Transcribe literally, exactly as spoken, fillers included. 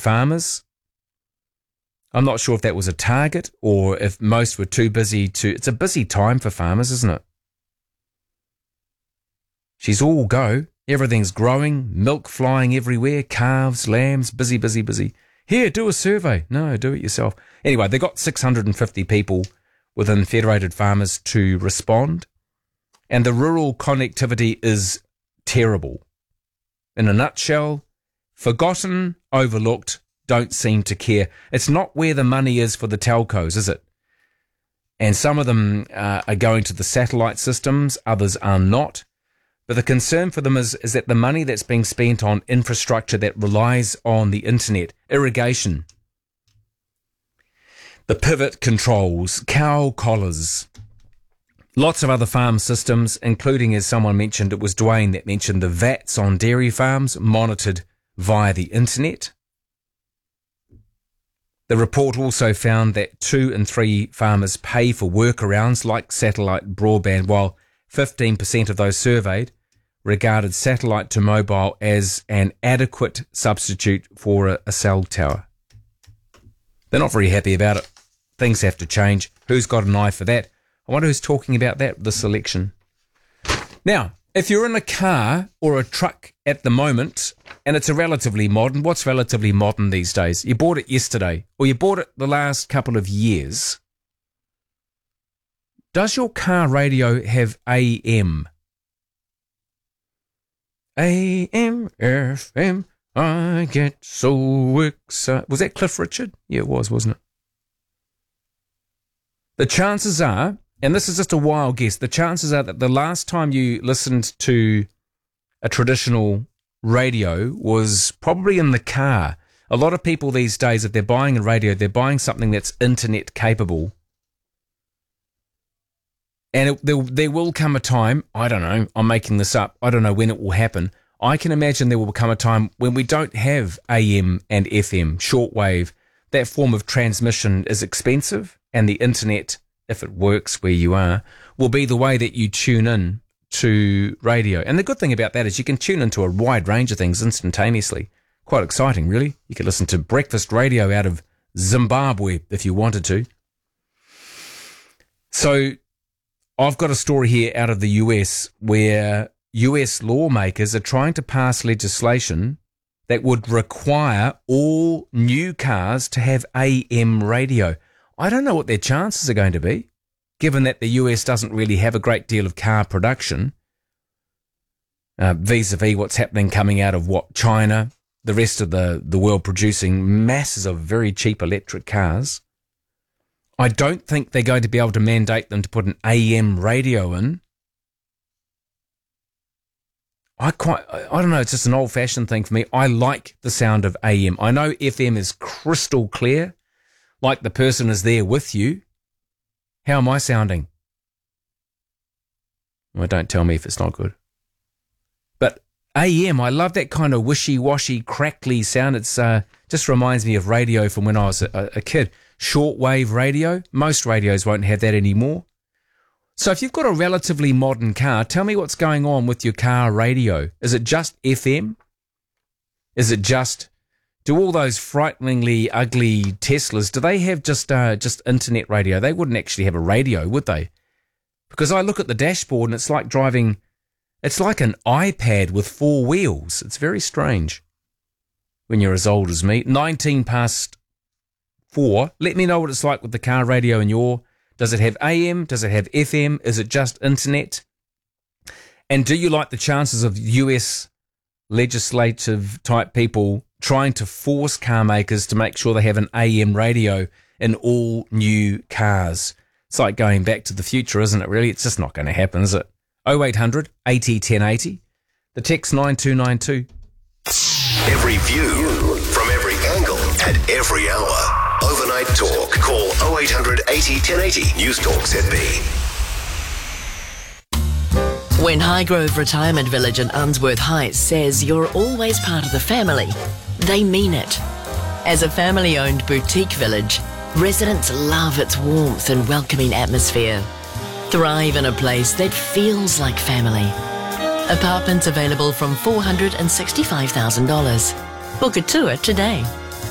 farmers. I'm not sure if that was a target or if most were too busy to... It's a busy time for farmers, isn't it? She's all go. Everything's growing, milk flying everywhere, calves, lambs, busy, busy, busy. Here, do a survey. No, do it yourself. Anyway, they got six hundred fifty people within Federated Farmers to respond, and the rural connectivity is terrible. In a nutshell, forgotten, overlooked, don't seem to care. It's not where the money is for the telcos, is it? And some of them uh, are going to the satellite systems, others are not. But the concern for them is, is that the money that's being spent on infrastructure that relies on the internet, irrigation, the pivot controls, cow collars, lots of other farm systems, including, as someone mentioned, it was Dwayne that mentioned the V A Ts on dairy farms monitored via the internet. The report also found that two in three farmers pay for workarounds like satellite broadband, while fifteen percent of those surveyed regarded satellite to mobile as an adequate substitute for a, a cell tower. They're not very happy about it. Things have to change. Who's got an eye for that? I wonder who's talking about that, this election. Now, if you're in a car or a truck at the moment, and it's a relatively modern, what's relatively modern these days? You bought it yesterday, or you bought it the last couple of years. Does your car radio have A M? A M, F M, I get so excited. Was that Cliff Richard? Yeah, it was, wasn't it? The chances are, and this is just a wild guess, the chances are that the last time you listened to a traditional radio was probably in the car. A lot of people these days, if they're buying a radio, they're buying something that's internet capable. And it, there, there will come a time, I don't know, I'm making this up, I don't know when it will happen. I can imagine there will come a time when we don't have A M and F M, shortwave. That form of transmission is expensive, and the internet, if it works where you are, will be the way that you tune in to radio. And the good thing about that is you can tune into a wide range of things instantaneously. Quite exciting, really. You could listen to breakfast radio out of Zimbabwe if you wanted to. So I've got a story here out of the U S where U S lawmakers are trying to pass legislation that would require all new cars to have A M radio. I don't know what their chances are going to be, given that the U S doesn't really have a great deal of car production, uh, vis-a-vis what's happening coming out of what China, the rest of the, the world producing masses of very cheap electric cars. I don't think they're going to be able to mandate them to put an A M radio in. I quite, I don't know, it's just an old-fashioned thing for me. I like the sound of A M. I know F M is crystal clear, like the person is there with you. How am I sounding? Well, don't tell me if it's not good. But A M, I love that kind of wishy-washy, crackly sound. It's uh, just reminds me of radio from when I was a, a kid. Shortwave radio. Most radios won't have that anymore. So if you've got a relatively modern car, tell me what's going on with your car radio. Is it just F M? Is it just... Do all those frighteningly ugly Teslas, do they have just uh, just internet radio? They wouldn't actually have a radio, would they? Because I look at the dashboard and it's like driving... It's like an iPad with four wheels. It's very strange when you're as old as me. nineteen past four. Let me know what it's like with the car radio in your... Does it have A M? Does it have F M? Is it just internet? And do you like the chances of U S legislative type people trying to force car makers to make sure they have an A M radio in all new cars? It's like going back to the future, isn't it, really? It's just not going to happen, is it? oh eight hundred eighty ten eighty. The text nine two nine two. Every view from every angle at every hour. Overnight Talk. Call oh eight hundred eighty ten eighty. News Talk Z B. When Highgrove Retirement Village in Unsworth Heights says you're always part of the family, they mean it. As a family-owned boutique village, residents love its warmth and welcoming atmosphere. Thrive in a place that feels like family. Apartments available from four hundred sixty-five thousand dollars. Book a tour today.